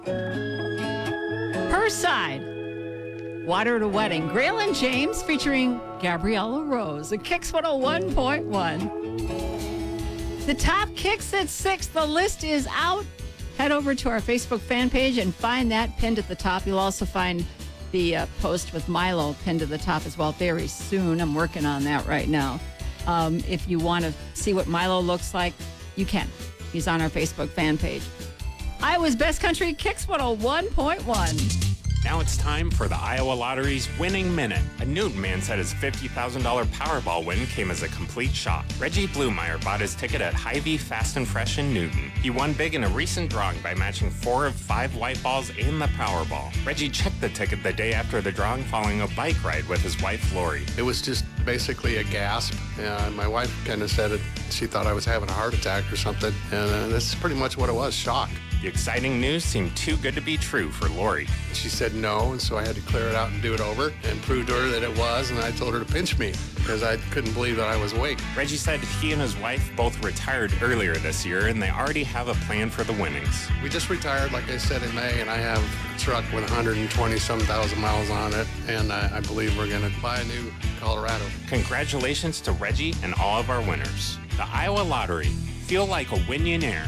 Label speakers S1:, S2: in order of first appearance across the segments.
S1: Her Side. Water at a Wedding. Graylin James featuring Gabriella Rose. It Kicks 101.1. The top kicks at 6. The list is out. Head over to our Facebook fan page and find that pinned at the top. You'll also find the post with Milo pinned to the top as well very soon. I'm working on that right now. If you want to see what Milo looks like, you can. He's on our Facebook fan page. Iowa's Best Country Kicks 101.1.
S2: Now it's time for the Iowa Lottery's Winning Minute. A Newton man said his $50,000 Powerball win came as a complete shock. Reggie Blumeyer bought his ticket at Hy-Vee Fast and Fresh in Newton. He won big in a recent drawing by matching 4 of 5 white balls in the Powerball. Reggie checked the ticket the day after the drawing following a bike ride with his wife, Lori.
S3: It was just basically a gasp. My wife kind of said it. She thought I was having a heart attack or something. And this is pretty much what it was, shock.
S2: The exciting news seemed too good to be true for Lori.
S3: She said no, and so I had to clear it out and do it over and prove to her that it was, and I told her to pinch me because I couldn't believe that I was awake.
S2: Reggie said he and his wife both retired earlier this year, and they already have a plan for the winnings.
S3: We just retired, like I said, in May, and I have a truck with 120-some thousand miles on it, and I believe we're going to buy a new Colorado.
S2: Congratulations to Reggie and all of our winners. The Iowa Lottery. Feel like a Winionaire.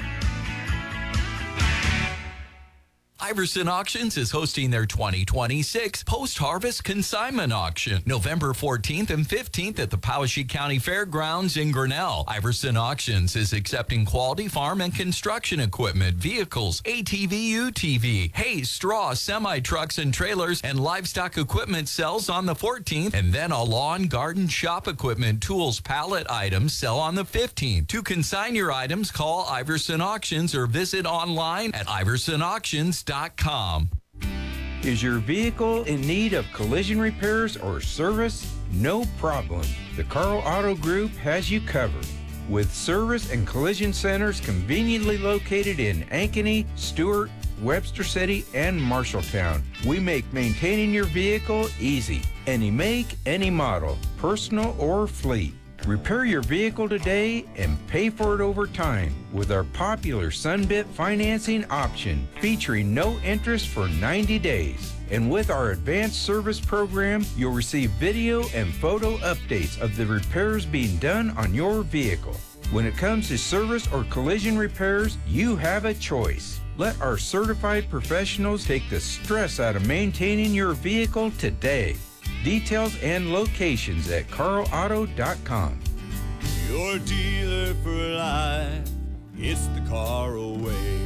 S4: Iverson Auctions is hosting their 2026 Post-Harvest Consignment Auction, November 14th and 15th at the Poweshiek County Fairgrounds in Grinnell. Iverson Auctions is accepting quality farm and construction equipment, vehicles, ATV, UTV, hay, straw, semi-trucks and trailers, and livestock equipment sells on the 14th, and then a lawn, garden, shop equipment, tools, pallet items sell on the 15th. To consign your items, call Iverson Auctions or visit online at iversonauctions.com.
S5: Is your vehicle in need of collision repairs or service? No problem. The Carl Auto Group has you covered. With service and collision centers conveniently located in Ankeny, Stewart, Webster City, and Marshalltown, we make maintaining your vehicle easy. Any make, any model, personal or fleet. Repair your vehicle today and pay for it over time with our popular Sunbit financing option featuring no interest for 90 days. And with our advanced service program, you'll receive video and photo updates of the repairs being done on your vehicle. When it comes to service or collision repairs, you have a choice. Let our certified professionals take the stress out of maintaining your vehicle today. Details and locations at carlauto.com.
S6: Your dealer for life, it's the Carl way.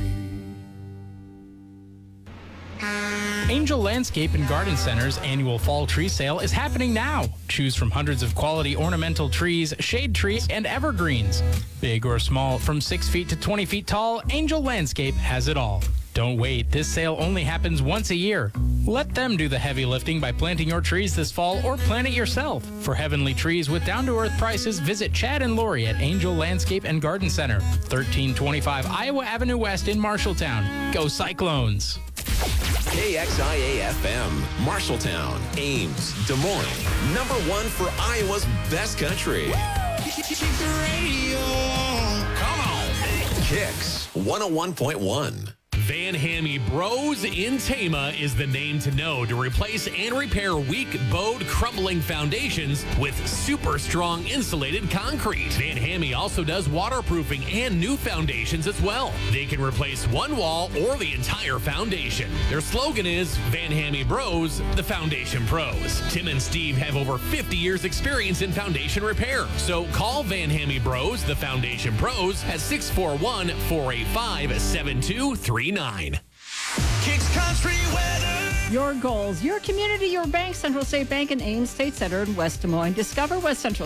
S7: Angel Landscape and Garden Center's annual fall tree sale is happening now. Choose from hundreds of quality ornamental trees, shade trees, and evergreens. Big or small, from 6 feet to 20 feet tall, Angel Landscape has it all. Don't wait, this sale only happens once a year. Let them do the heavy lifting by planting your trees this fall or plant it yourself. For heavenly trees with down-to-earth prices, visit Chad and Lori at Angel Landscape and Garden Center, 1325 Iowa Avenue West in Marshalltown. Go Cyclones!
S8: KXIA-FM, Marshalltown, Ames, Des Moines. #1 for Iowa's best country. Come on! Kicks 101.1.
S9: Van Hammy Bros in Tama is the name to know to replace and repair weak, bowed, crumbling foundations with super strong insulated concrete. Van Hammy also does waterproofing and new foundations as well. They can replace one wall or the entire foundation. Their slogan is Van Hammy Bros, the Foundation Pros. Tim and Steve have over 50 years experience in foundation repair. So call Van Hammy Bros, the Foundation Pros at 641-485-7239.
S6: Kicks Country weather.
S1: Your goals, your community, your bank. Central State Bank and Ames State Center in West Des Moines. Discover West Central